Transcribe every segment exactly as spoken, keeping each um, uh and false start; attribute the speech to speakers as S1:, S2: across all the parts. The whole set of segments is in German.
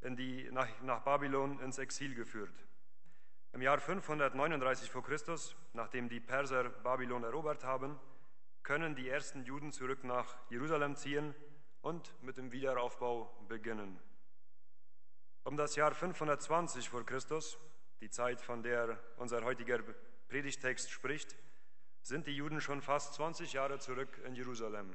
S1: in die, nach, nach Babylon ins Exil geführt. Im Jahr fünfhundertneununddreißig vor Christus, nachdem die Perser Babylon erobert haben, können die ersten Juden zurück nach Jerusalem ziehen und mit dem Wiederaufbau beginnen. Um das Jahr fünfhundertzwanzig vor Christus, die Zeit, von der unser heutiger Predigtext spricht, sind die Juden schon fast zwanzig Jahre zurück in Jerusalem.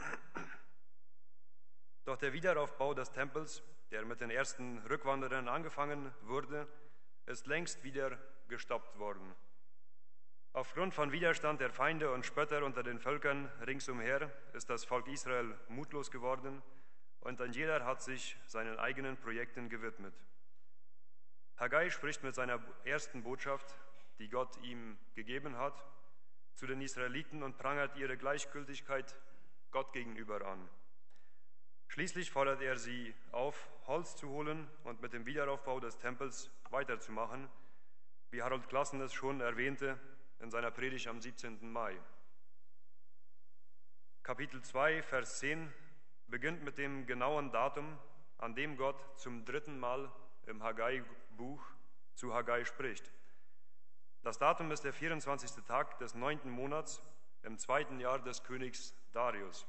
S1: Doch der Wiederaufbau des Tempels, der mit den ersten Rückwanderern angefangen wurde, ist längst wieder gestoppt worden. Aufgrund von Widerstand der Feinde und Spötter unter den Völkern ringsumher ist das Volk Israel mutlos geworden und ein jeder hat sich seinen eigenen Projekten gewidmet. Haggai spricht mit seiner ersten Botschaft, die Gott ihm gegeben hat, zu den Israeliten und prangert ihre Gleichgültigkeit Gott gegenüber an. Schließlich fordert er sie auf, Holz zu holen und mit dem Wiederaufbau des Tempels weiterzumachen, wie Harold Klassen es schon erwähnte in seiner Predigt am siebzehnten Mai. Kapitel zwei, Vers zehn beginnt mit dem genauen Datum, an dem Gott zum dritten Mal im Haggai-Buch zu Haggai spricht. Das Datum ist der vierundzwanzigste Tag des neunten Monats im zweiten Jahr des Königs Darius.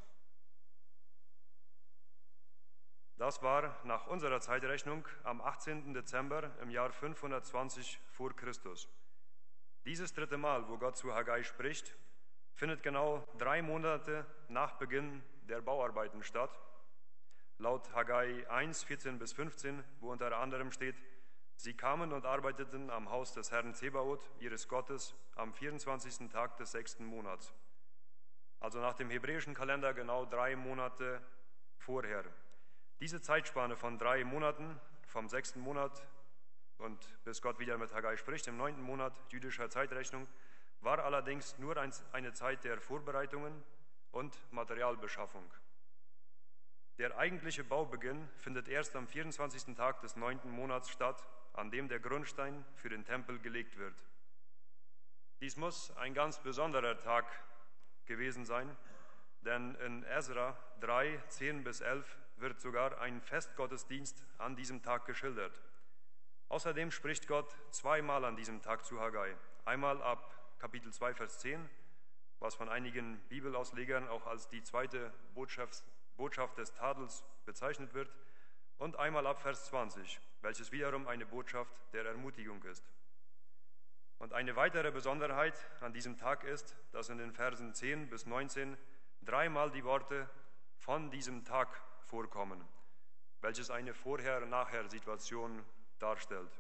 S1: Das war nach unserer Zeitrechnung am achtzehnten Dezember im Jahr fünfhundertzwanzig vor Christus. Dieses dritte Mal, wo Gott zu Haggai spricht, findet genau drei Monate nach Beginn der Bauarbeiten statt. Laut Haggai eins, vierzehn bis fünfzehn, wo unter anderem steht: Sie kamen und arbeiteten am Haus des Herrn Zebaoth, ihres Gottes, am vierundzwanzigsten Tag des sechsten Monats. Also nach dem hebräischen Kalender genau drei Monate vorher. Diese Zeitspanne von drei Monaten, vom sechsten Monat und bis Gott wieder mit Haggai spricht, im neunten Monat jüdischer Zeitrechnung, war allerdings nur eine Zeit der Vorbereitungen und Materialbeschaffung. Der eigentliche Baubeginn findet erst am vierundzwanzigsten Tag des neunten Monats statt, an dem der Grundstein für den Tempel gelegt wird. Dies muss ein ganz besonderer Tag gewesen sein, denn in Esra drei, zehn bis elf wird sogar ein Festgottesdienst an diesem Tag geschildert. Außerdem spricht Gott zweimal an diesem Tag zu Haggai. Einmal ab Kapitel zwei, Vers zehn, was von einigen Bibelauslegern auch als die zweite Botschaft, Botschaft des Tadels bezeichnet wird, und einmal ab Vers zwanzig, welches wiederum eine Botschaft der Ermutigung ist. Und eine weitere Besonderheit an diesem Tag ist, dass in den Versen zehn bis neunzehn dreimal die Worte von diesem Tag vorkommen, welches eine Vorher-Nachher-Situation darstellt.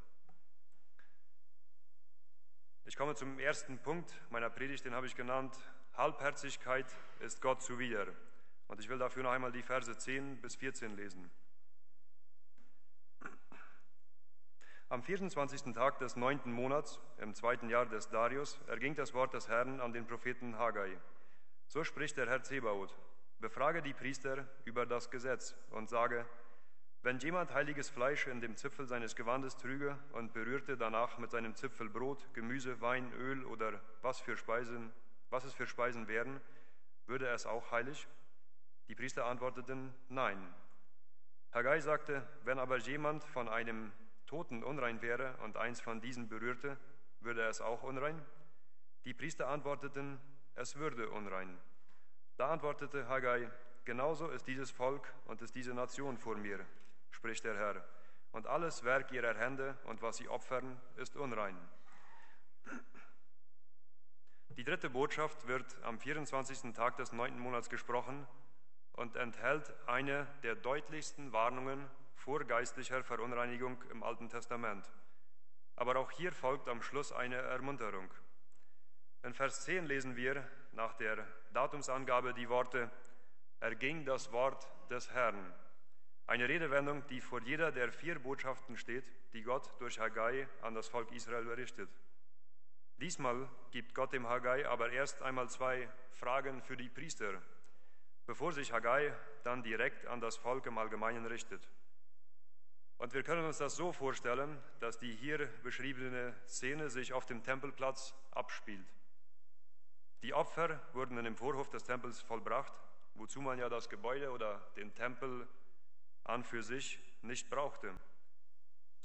S1: Ich komme zum ersten Punkt meiner Predigt, den habe ich genannt: Halbherzigkeit ist Gott zuwider. Und ich will dafür noch einmal die Verse zehn bis vierzehn lesen. Am vierundzwanzigsten Tag des neunten Monats, im zweiten Jahr des Darius, erging das Wort des Herrn an den Propheten Haggai. So spricht der Herr Zebaoth: Befrage die Priester über das Gesetz und sage: Wenn jemand heiliges Fleisch in dem Zipfel seines Gewandes trüge und berührte danach mit seinem Zipfel Brot, Gemüse, Wein, Öl oder was für Speisen, was es für Speisen wären, würde es auch heilig? Die Priester antworteten: Nein. Haggai sagte: Wenn aber jemand von einem Toten unrein wäre und eins von diesen berührte, würde es auch unrein? Die Priester antworteten: Es würde unrein. Da antwortete Haggai: Genauso ist dieses Volk und ist diese Nation vor mir, spricht der Herr, und alles Werk ihrer Hände und was sie opfern, ist unrein. Die dritte Botschaft wird am vierundzwanzigsten Tag des neunten Monats gesprochen und enthält eine der deutlichsten Warnungen vor geistlicher Verunreinigung im Alten Testament. Aber auch hier folgt am Schluss eine Ermunterung. In Vers zehn lesen wir nach der Datumsangabe die Worte: Erging das Wort des Herrn. Eine Redewendung, die vor jeder der vier Botschaften steht, die Gott durch Haggai an das Volk Israel berichtet. Diesmal gibt Gott dem Haggai aber erst einmal zwei Fragen für die Priester, bevor sich Haggai dann direkt an das Volk im Allgemeinen richtet. Und wir können uns das so vorstellen, dass die hier beschriebene Szene sich auf dem Tempelplatz abspielt. Die Opfer wurden in dem Vorhof des Tempels vollbracht, wozu man ja das Gebäude oder den Tempel an für sich nicht brauchte.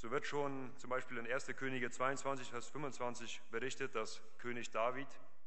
S1: So wird schon zum Beispiel in erster Könige zweiundzwanzig, Vers fünfundzwanzig berichtet, dass König David,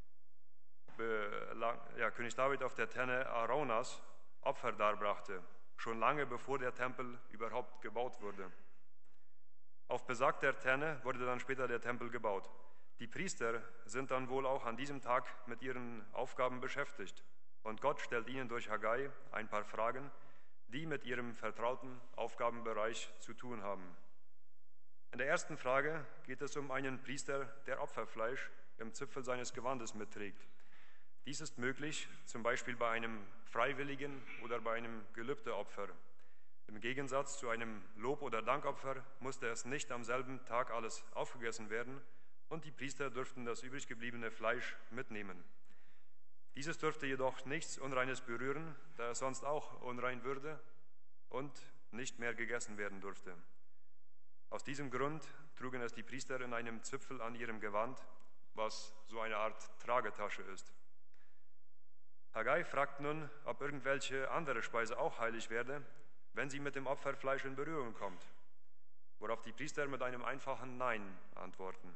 S1: ja, König David auf der Tenne Araunas Opfer darbrachte, schon lange bevor der Tempel überhaupt gebaut wurde. Auf besagter Tenne wurde dann später der Tempel gebaut. Die Priester sind dann wohl auch an diesem Tag mit ihren Aufgaben beschäftigt. Und Gott stellt ihnen durch Haggai ein paar Fragen, die mit ihrem vertrauten Aufgabenbereich zu tun haben. In der ersten Frage geht es um einen Priester, der Opferfleisch im Zipfel seines Gewandes mitträgt. Dies ist möglich, zum Beispiel bei einem freiwilligen oder bei einem Gelübdeopfer. Im Gegensatz zu einem Lob- oder Dankopfer musste es nicht am selben Tag alles aufgegessen werden und die Priester durften das übrig gebliebene Fleisch mitnehmen. Dieses durfte jedoch nichts Unreines berühren, da es sonst auch unrein würde und nicht mehr gegessen werden durfte. Aus diesem Grund trugen es die Priester in einem Zipfel an ihrem Gewand, was so eine Art Tragetasche ist. Haggai fragt nun, ob irgendwelche andere Speise auch heilig werde, wenn sie mit dem Opferfleisch in Berührung kommt, worauf die Priester mit einem einfachen Nein antworten.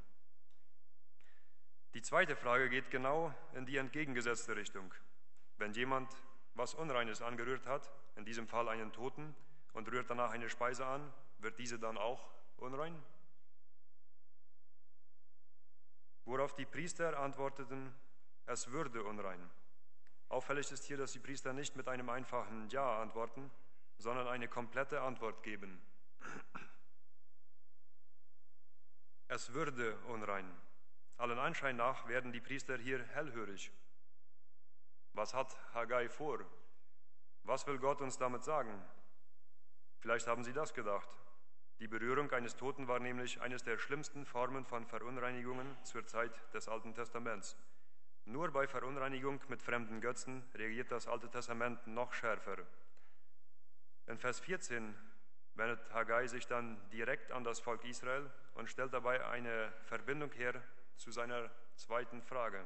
S1: Die zweite Frage geht genau in die entgegengesetzte Richtung. Wenn jemand was Unreines angerührt hat, in diesem Fall einen Toten, und rührt danach eine Speise an, wird diese dann auch unrein? Worauf die Priester antworteten, es würde unrein. Auffällig ist hier, dass die Priester nicht mit einem einfachen Ja antworten, sondern eine komplette Antwort geben. Es würde unrein. Allen Anschein nach werden die Priester hier hellhörig. Was hat Haggai vor? Was will Gott uns damit sagen? Vielleicht haben sie das gedacht. Die Berührung eines Toten war nämlich eines der schlimmsten Formen von Verunreinigungen zur Zeit des Alten Testaments. Nur bei Verunreinigung mit fremden Götzen reagiert das Alte Testament noch schärfer. In Vers vierzehn wendet Haggai sich dann direkt an das Volk Israel und stellt dabei eine Verbindung her zu seiner zweiten Frage.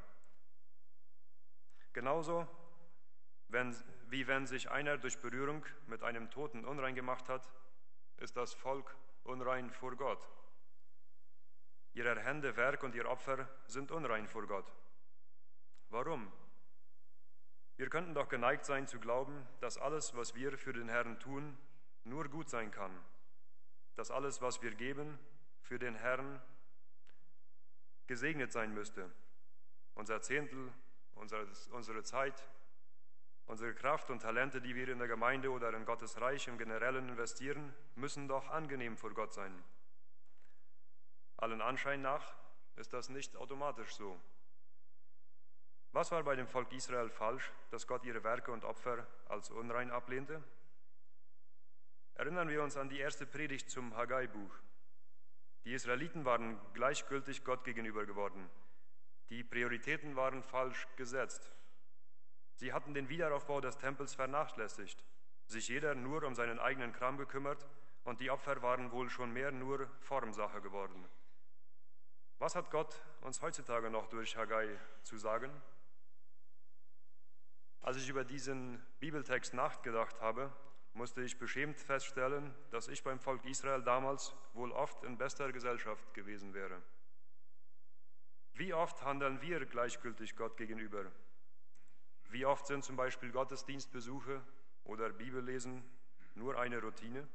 S1: Genauso, wenn, wie wenn sich einer durch Berührung mit einem Toten unrein gemacht hat, ist das Volk unrein vor Gott. Ihre Hände, Werk und ihr Opfer sind unrein vor Gott. Warum? Wir könnten doch geneigt sein zu glauben, dass alles, was wir für den Herrn tun, nur gut sein kann. Dass alles, was wir geben, für den Herrn gesegnet sein müsste. Unser Zehntel, unsere, unsere Zeit, unsere Kraft und Talente, die wir in der Gemeinde oder in Gottes Reich im Generellen investieren, müssen doch angenehm vor Gott sein. Allen Anschein nach ist das nicht automatisch so. Was war bei dem Volk Israel falsch, dass Gott ihre Werke und Opfer als unrein ablehnte? Erinnern wir uns an die erste Predigt zum Haggai-Buch. Die Israeliten waren gleichgültig Gott gegenüber geworden. Die Prioritäten waren falsch gesetzt. Sie hatten den Wiederaufbau des Tempels vernachlässigt, sich jeder nur um seinen eigenen Kram gekümmert und die Opfer waren wohl schon mehr nur Formsache geworden. Was hat Gott uns heutzutage noch durch Haggai zu sagen? Als ich über diesen Bibeltext nachgedacht habe, musste ich beschämt feststellen, dass ich beim Volk Israel damals wohl oft in bester Gesellschaft gewesen wäre. Wie oft handeln wir gleichgültig Gott gegenüber? Wie oft sind zum Beispiel Gottesdienstbesuche oder Bibellesen nur eine Routine?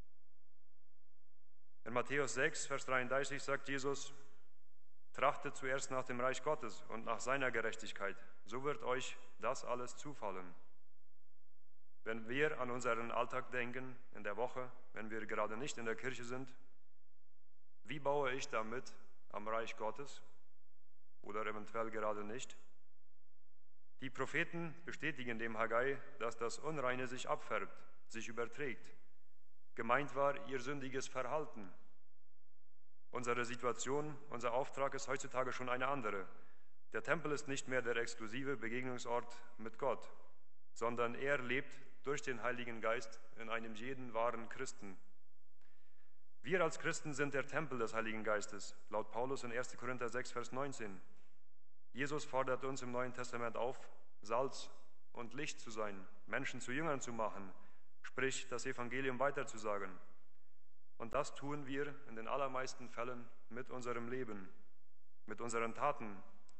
S1: In Matthäus sechs, Vers dreiunddreißig sagt Jesus, trachtet zuerst nach dem Reich Gottes und nach seiner Gerechtigkeit, so wird euch das alles zufallen. Wenn wir an unseren Alltag denken, in der Woche, wenn wir gerade nicht in der Kirche sind, wie baue ich damit am Reich Gottes oder eventuell gerade nicht? Die Propheten bestätigen dem Haggai, dass das Unreine sich abfärbt, sich überträgt. Gemeint war ihr sündiges Verhalten. Unsere Situation, unser Auftrag ist heutzutage schon eine andere. Der Tempel ist nicht mehr der exklusive Begegnungsort mit Gott, sondern er lebt durch den Heiligen Geist in einem jeden wahren Christen. Wir als Christen sind der Tempel des Heiligen Geistes, laut Paulus in erster Korinther sechs, Vers neunzehn. Jesus fordert uns im Neuen Testament auf, Salz und Licht zu sein, Menschen zu Jüngern zu machen, sprich das Evangelium weiterzusagen. Und das tun wir in den allermeisten Fällen mit unserem Leben, mit unseren Taten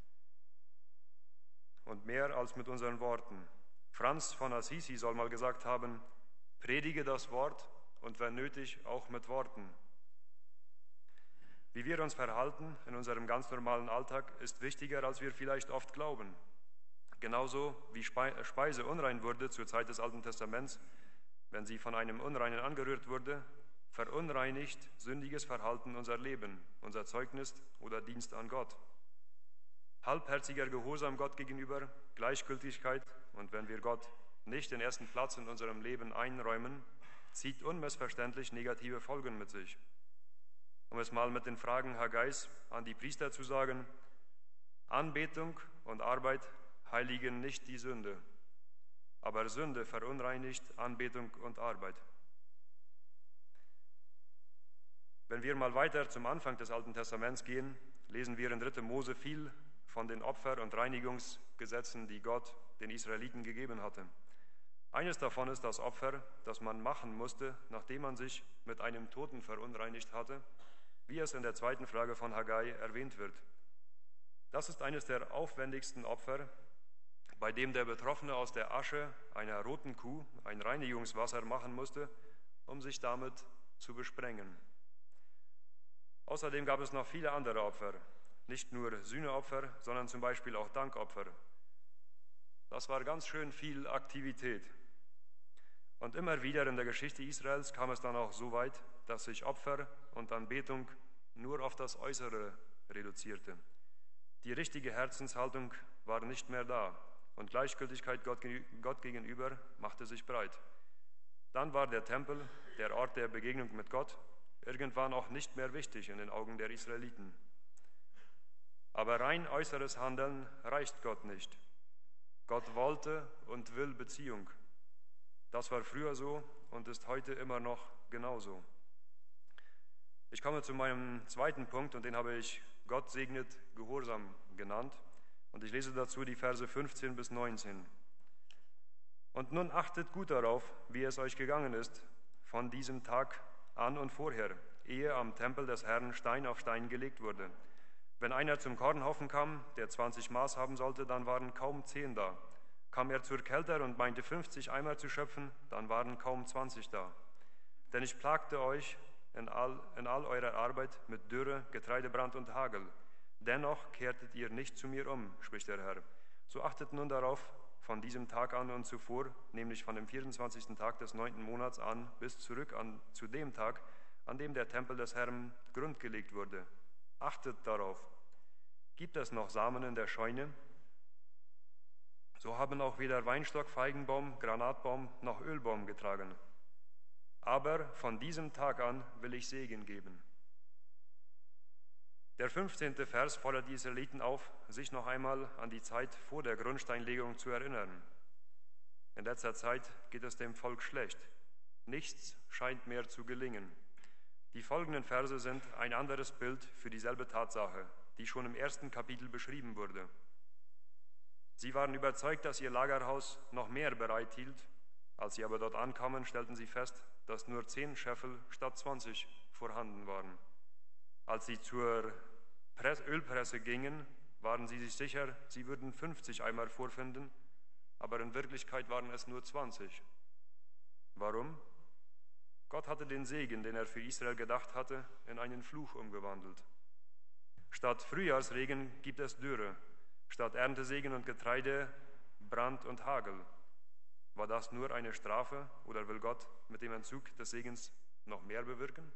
S1: und mehr als mit unseren Worten. Franz von Assisi soll mal gesagt haben, predige das Wort und wenn nötig auch mit Worten. Wie wir uns verhalten in unserem ganz normalen Alltag ist wichtiger, als wir vielleicht oft glauben. Genauso wie Speise unrein wurde zur Zeit des Alten Testaments, wenn sie von einem Unreinen angerührt wurde, verunreinigt sündiges Verhalten unser Leben, unser Zeugnis oder Dienst an Gott. Halbherziger Gehorsam Gott gegenüber, Gleichgültigkeit und wenn wir Gott nicht den ersten Platz in unserem Leben einräumen, zieht unmissverständlich negative Folgen mit sich. Um es mal mit den Fragen Haggais an die Priester zu sagen, Anbetung und Arbeit heiligen nicht die Sünde, aber Sünde verunreinigt Anbetung und Arbeit. Wenn wir mal weiter zum Anfang des Alten Testaments gehen, lesen wir in dritter Mose viel von den Opfer- und Reinigungsgesetzen, die Gott den Israeliten gegeben hatte. Eines davon ist das Opfer, das man machen musste, nachdem man sich mit einem Toten verunreinigt hatte, wie es in der zweiten Frage von Haggai erwähnt wird. Das ist eines der aufwendigsten Opfer, bei dem der Betroffene aus der Asche einer roten Kuh ein Reinigungswasser machen musste, um sich damit zu besprengen. Außerdem gab es noch viele andere Opfer, nicht nur Sühneopfer, sondern zum Beispiel auch Dankopfer. Das war ganz schön viel Aktivität. Und immer wieder in der Geschichte Israels kam es dann auch so weit, dass sich Opfer und Anbetung nur auf das Äußere reduzierte. Die richtige Herzenshaltung war nicht mehr da und Gleichgültigkeit Gott, Gott gegenüber machte sich breit. Dann war der Tempel, der Ort der Begegnung mit Gott, irgendwann auch nicht mehr wichtig in den Augen der Israeliten. Aber rein äußeres Handeln reicht Gott nicht. Gott wollte und will Beziehung. Das war früher so und ist heute immer noch genauso. Ich komme zu meinem zweiten Punkt und den habe ich Gott segnet Gehorsam genannt. Und ich lese dazu die Verse fünfzehn bis neunzehn. Und nun achtet gut darauf, wie es euch gegangen ist, von diesem Tag an und vorher, ehe am Tempel des Herrn Stein auf Stein gelegt wurde. Wenn einer zum Kornhaufen kam, der zwanzig Maß haben sollte, dann waren kaum zehn da. Kam er zur Kelter und meinte fünfzig Eimer zu schöpfen, dann waren kaum zwanzig da. Denn ich plagte euch in all, in all eurer Arbeit mit Dürre, Getreidebrand und Hagel. Dennoch kehrtet ihr nicht zu mir um, spricht der Herr. So achtet nun darauf, von diesem Tag an und zuvor, nämlich von dem vierundzwanzigsten Tag des neunten Monats an, bis zurück an, zu dem Tag, an dem der Tempel des Herrn grundgelegt wurde. Achtet darauf. Gibt es noch Samen in der Scheune? So haben auch weder Weinstock, Feigenbaum, Granatbaum noch Ölbaum getragen. Aber von diesem Tag an will ich Segen geben. Der fünfzehnte Vers fordert die Israeliten auf, sich noch einmal an die Zeit vor der Grundsteinlegung zu erinnern. In letzter Zeit geht es dem Volk schlecht. Nichts scheint mehr zu gelingen. Die folgenden Verse sind ein anderes Bild für dieselbe Tatsache, die schon im ersten Kapitel beschrieben wurde. Sie waren überzeugt, dass ihr Lagerhaus noch mehr bereithielt. Als sie aber dort ankamen, stellten sie fest, dass nur zehn Scheffel statt zwanzig vorhanden waren. Als sie zur Ölpresse gingen, waren sie sich sicher, sie würden fünfzig Eimer vorfinden, aber in Wirklichkeit waren es nur zwanzig. Warum? Gott hatte den Segen, den er für Israel gedacht hatte, in einen Fluch umgewandelt. Statt Frühjahrsregen gibt es Dürre, statt Erntesegen und Getreide Brand und Hagel. War das nur eine Strafe oder will Gott mit dem Entzug des Segens noch mehr bewirken?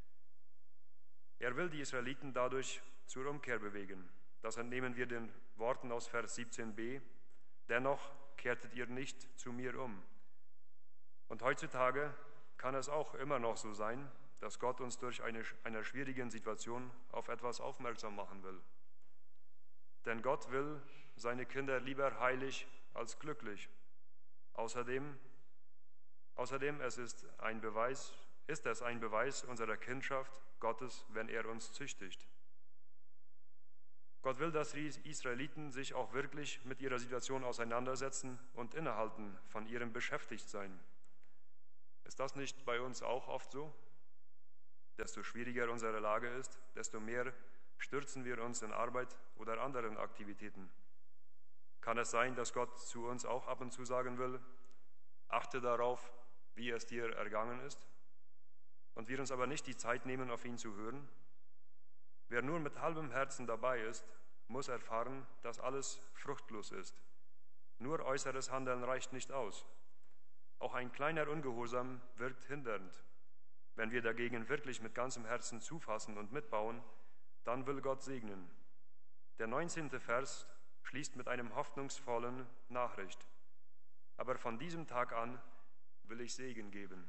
S1: Er will die Israeliten dadurch zur Umkehr bewegen. Das entnehmen wir den Worten aus Vers siebzehn b. Dennoch kehrtet ihr nicht zu mir um. Und heutzutage kann es auch immer noch so sein, dass Gott uns durch eine, einer schwierigen Situation auf etwas aufmerksam machen will. Denn Gott will seine Kinder lieber heilig als glücklich. Außerdem, außerdem es ist, ein Beweis, ist es ein Beweis unserer Kindschaft Gottes, wenn er uns züchtigt. Gott will, dass die Israeliten sich auch wirklich mit ihrer Situation auseinandersetzen und innehalten von ihrem Beschäftigtsein. Ist das nicht bei uns auch oft so? desto schwieriger unsere Lage ist, desto mehr stürzen wir uns in Arbeit oder anderen Aktivitäten. Kann es sein, dass Gott zu uns auch ab und zu sagen will, achte darauf, wie es dir ergangen ist, und wir uns aber nicht die Zeit nehmen, auf ihn zu hören? Wer nur mit halbem Herzen dabei ist, muss erfahren, dass alles fruchtlos ist. Nur äußeres Handeln reicht nicht aus. Auch ein kleiner Ungehorsam wirkt hindernd. Wenn wir dagegen wirklich mit ganzem Herzen zufassen und mitbauen, dann will Gott segnen. Der neunzehnte Vers schließt mit einem hoffnungsvollen Nachricht. Aber von diesem Tag an will ich Segen geben.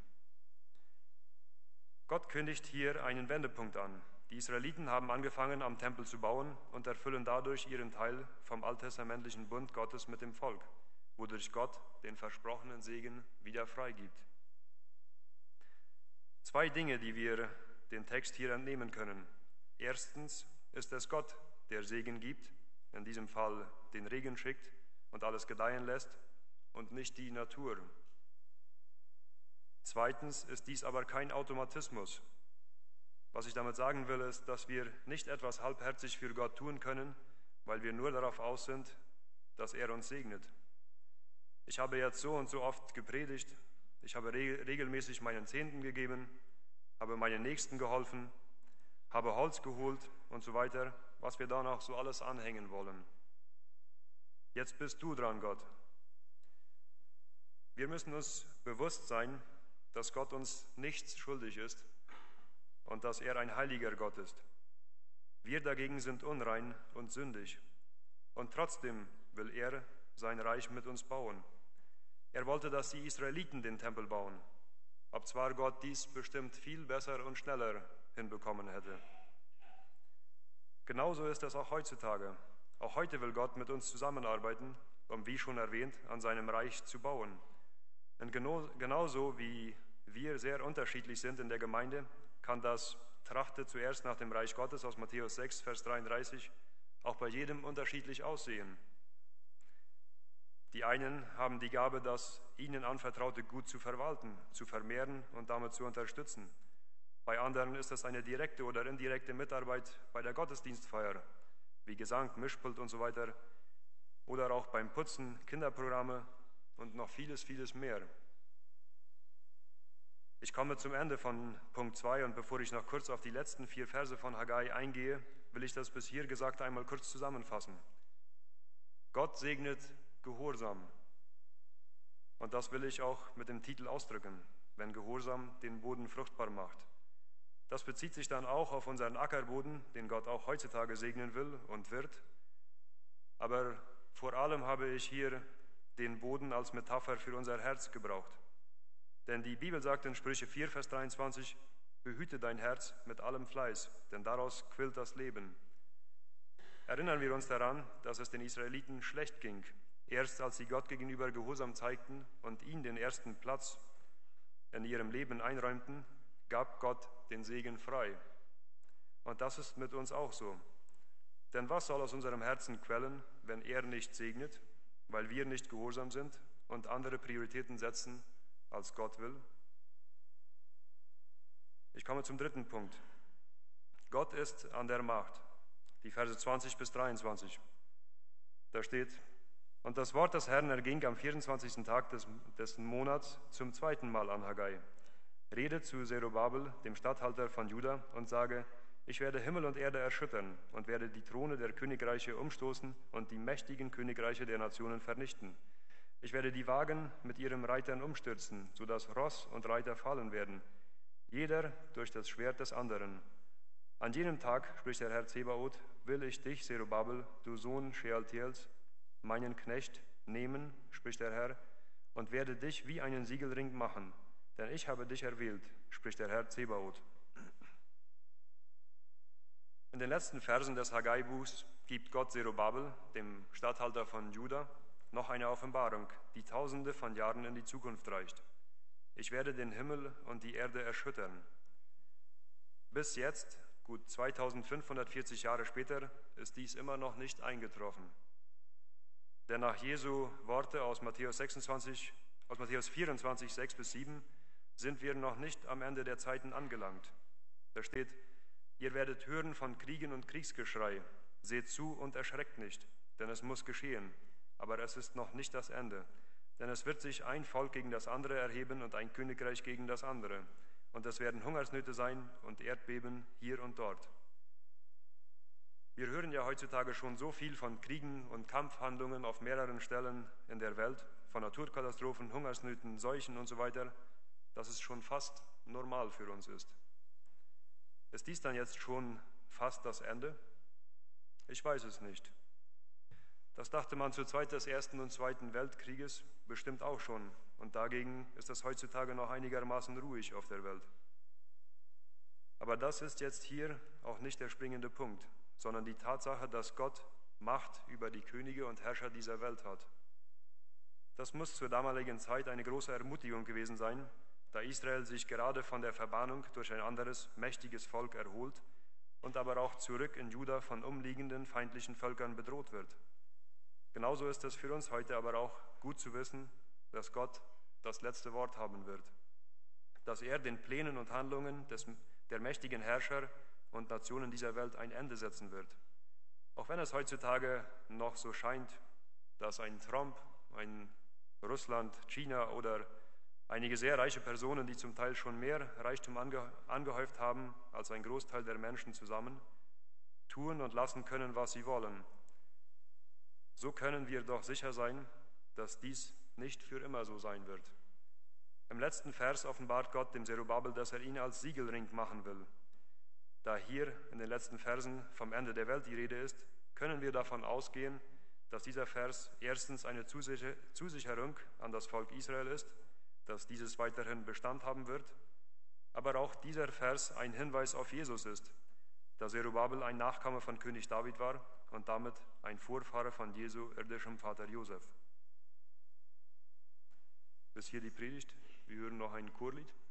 S1: Gott kündigt hier einen Wendepunkt an. Die Israeliten haben angefangen, am Tempel zu bauen und erfüllen dadurch ihren Teil vom alttestamentlichen Bund Gottes mit dem Volk, wodurch Gott den versprochenen Segen wieder freigibt. Zwei Dinge, die wir den Text hier entnehmen können. Erstens ist es Gott, der Segen gibt, in diesem Fall den Regen schickt und alles gedeihen lässt, und nicht die Natur. Zweitens ist dies aber kein Automatismus. Was ich damit sagen will, ist, dass wir nicht etwas halbherzig für Gott tun können, weil wir nur darauf aus sind, dass er uns segnet. Ich habe jetzt so und so oft gepredigt, ich habe re- regelmäßig meinen Zehnten gegeben, habe meinen Nächsten geholfen, habe Holz geholt und so weiter, was wir da noch so alles anhängen wollen. Jetzt bist du dran, Gott. Wir müssen uns bewusst sein, dass Gott uns nichts schuldig ist und dass er ein heiliger Gott ist. Wir dagegen sind unrein und sündig. Und trotzdem will er sein Reich mit uns bauen. Er wollte, dass die Israeliten den Tempel bauen, obzwar Gott dies bestimmt viel besser und schneller hinbekommen hätte. Genauso ist es auch heutzutage. Auch heute will Gott mit uns zusammenarbeiten, um, wie schon erwähnt, an seinem Reich zu bauen. Und genau, genauso wie wir sehr unterschiedlich sind in der Gemeinde, kann das Trachte zuerst nach dem Reich Gottes aus Matthäus sechs, Vers dreiunddreißig auch bei jedem unterschiedlich aussehen. Die einen haben die Gabe, das ihnen anvertraute Gut zu verwalten, zu vermehren und damit zu unterstützen. Bei anderen ist es eine direkte oder indirekte Mitarbeit bei der Gottesdienstfeier, wie Gesang, Mischpult und so weiter, oder auch beim Putzen, Kinderprogramme und noch vieles, vieles mehr. Ich komme zum Ende von Punkt zwei und bevor ich noch kurz auf die letzten vier Verse von Haggai eingehe, will ich das bis hier Gesagte einmal kurz zusammenfassen. Gott segnet Gehorsam. Und das will ich auch mit dem Titel ausdrücken, wenn Gehorsam den Boden fruchtbar macht. Das bezieht sich dann auch auf unseren Ackerboden, den Gott auch heutzutage segnen will und wird. Aber vor allem habe ich hier den Boden als Metapher für unser Herz gebraucht. Denn die Bibel sagt in Sprüche vier, Vers dreiundzwanzig, behüte dein Herz mit allem Fleiß, denn daraus quillt das Leben. Erinnern wir uns daran, dass es den Israeliten schlecht ging, erst als sie Gott gegenüber Gehorsam zeigten und ihn den ersten Platz in ihrem Leben einräumten, gab Gott den Segen frei. Und das ist mit uns auch so. Denn was soll aus unserem Herzen quellen, wenn er nicht segnet, weil wir nicht gehorsam sind und andere Prioritäten setzen, als Gott will? Ich komme zum dritten Punkt. Gott ist an der Macht. Die Verse zwanzig bis dreiundzwanzig. Da steht, und das Wort des Herrn erging am vierundzwanzigsten Tag des, des Monats zum zweiten Mal an Haggai. Rede zu Zerubabel, dem Statthalter von Juda, und sage, ich werde Himmel und Erde erschüttern und werde die Throne der Königreiche umstoßen und die mächtigen Königreiche der Nationen vernichten. Ich werde die Wagen mit ihren Reitern umstürzen, sodass Ross und Reiter fallen werden, jeder durch das Schwert des anderen. An jenem Tag, spricht der Herr Zebaoth, will ich dich, Zerubabel, du Sohn Shealtiels, meinen Knecht, nehmen, spricht der Herr, und werde dich wie einen Siegelring machen, denn ich habe dich erwählt, spricht der Herr Zebaoth. In den letzten Versen des Haggai-Buchs gibt Gott Zerubabel, dem Statthalter von Juda, noch eine Offenbarung, die tausende von Jahren in die Zukunft reicht. Ich werde den Himmel und die Erde erschüttern. Bis jetzt, gut zweitausendfünfhundertvierzig Jahre später, ist dies immer noch nicht eingetroffen. Denn nach Jesu Worte aus Matthäus sechsundzwanzig, aus Matthäus vierundzwanzig, sechs bis sieben, sind wir noch nicht am Ende der Zeiten angelangt. Da steht, ihr werdet hören von Kriegen und Kriegsgeschrei. Seht zu und erschreckt nicht, denn es muss geschehen. Aber es ist noch nicht das Ende. Denn es wird sich ein Volk gegen das andere erheben und ein Königreich gegen das andere. Und es werden Hungersnöte sein und Erdbeben hier und dort. Wir hören ja heutzutage schon so viel von Kriegen und Kampfhandlungen auf mehreren Stellen in der Welt, von Naturkatastrophen, Hungersnöten, Seuchen und so weiter, dass es schon fast normal für uns ist. Ist dies dann jetzt schon fast das Ende? Ich weiß es nicht. Das dachte man zur Zeit des Ersten und Zweiten Weltkrieges bestimmt auch schon. Und dagegen ist es heutzutage noch einigermaßen ruhig auf der Welt. Aber das ist jetzt hier auch nicht der springende Punkt, sondern die Tatsache, dass Gott Macht über die Könige und Herrscher dieser Welt hat. Das muss zur damaligen Zeit eine große Ermutigung gewesen sein, da Israel sich gerade von der Verbannung durch ein anderes, mächtiges Volk erholt und aber auch zurück in Juda von umliegenden feindlichen Völkern bedroht wird. Genauso ist es für uns heute aber auch gut zu wissen, dass Gott das letzte Wort haben wird, dass er den Plänen und Handlungen des, der mächtigen Herrscher und Nationen dieser Welt ein Ende setzen wird. Auch wenn es heutzutage noch so scheint, dass ein Trump, ein Russland, China oder einige sehr reiche Personen, die zum Teil schon mehr Reichtum ange, angehäuft haben als ein Großteil der Menschen zusammen, tun und lassen können, was sie wollen. So können wir doch sicher sein, dass dies nicht für immer so sein wird. Im letzten Vers offenbart Gott dem Zerubabel, dass er ihn als Siegelring machen will. Da hier in den letzten Versen vom Ende der Welt die Rede ist, können wir davon ausgehen, dass dieser Vers erstens eine Zusicherung an das Volk Israel ist, dass dieses weiterhin Bestand haben wird, aber auch dieser Vers ein Hinweis auf Jesus ist, da Zerubabel ein Nachkomme von König David war und damit ein Vorfahre von Jesu irdischem Vater Josef. Bis hier die Predigt. Wir hören noch ein Chorlied.